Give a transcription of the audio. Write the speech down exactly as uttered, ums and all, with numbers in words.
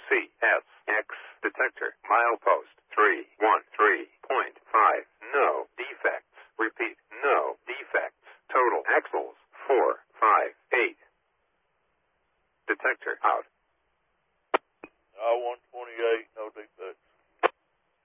C S X detector. Milepost three one three point five. No defects. Repeat, no defects. Total axles four five eight. Detector out. I one twenty-eight, no defects.